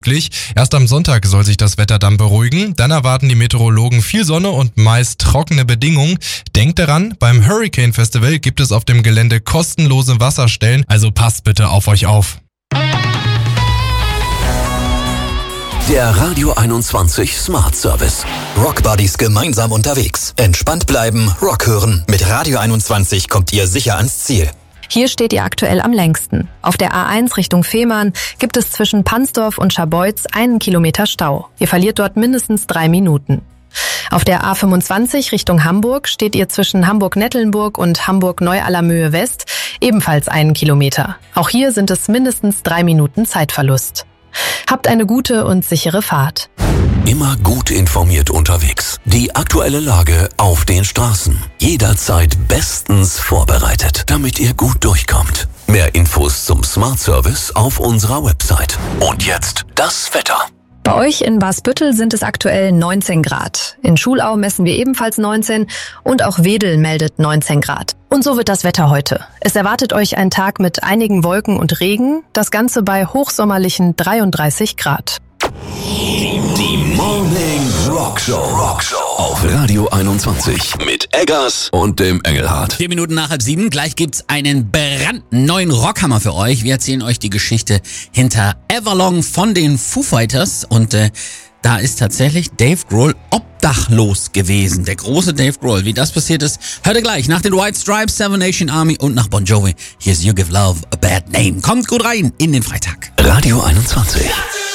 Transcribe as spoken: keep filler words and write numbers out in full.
Erst am Sonntag soll sich das Wetter dann beruhigen. Dann erwarten die Meteorologen viel Sonne und meist trockene Bedingungen. Denkt daran, beim Hurricane Festival gibt es auf dem Gelände kostenlose Wasserstellen, also passt bitte auf euch auf. Der Radio einundzwanzig Smart Service. Rock Buddies gemeinsam unterwegs. Entspannt bleiben, Rock hören. Mit Radio einundzwanzig kommt ihr sicher ans Ziel. Hier steht ihr aktuell am längsten. Auf der A eins Richtung Fehmarn gibt es zwischen Pansdorf und Scharbeutz einen Kilometer Stau. Ihr verliert dort mindestens drei Minuten. Auf der A fünfundzwanzig Richtung Hamburg steht ihr zwischen Hamburg-Nettlenburg und Hamburg-Neu-Allermöhe West ebenfalls einen Kilometer. Auch hier sind es mindestens drei Minuten Zeitverlust. Habt eine gute und sichere Fahrt. Immer gut informiert unterwegs. Die aktuelle Lage auf den Straßen. Jederzeit bestens vorbereitet, damit ihr gut durchkommt. Mehr Infos zum Smart Service auf unserer Website. Und jetzt das Wetter. Bei euch in Wasbüttel sind es aktuell neunzehn Grad. In Schulau messen wir ebenfalls neunzehn und auch Wedel meldet neunzehn Grad. Und so wird das Wetter heute. Es erwartet euch ein Tag mit einigen Wolken und Regen, das Ganze bei hochsommerlichen dreiunddreißig Grad. Die Morning Rock Show. Rock Show auf Radio einundzwanzig mit Eggers und dem Engelhardt. Vier Minuten nach halb sieben. Gleich gibt's einen brandneuen Rockhammer für euch. Wir erzählen euch die Geschichte hinter Everlong von den Foo Fighters. Und äh, da ist tatsächlich Dave Grohl obdachlos gewesen. Der große Dave Grohl. Wie das passiert ist, hört ihr gleich nach den White Stripes, Seven Nation Army und nach Bon Jovi. Hier ist You Give Love a Bad Name. Kommt gut rein in den Freitag. Radio einundzwanzig.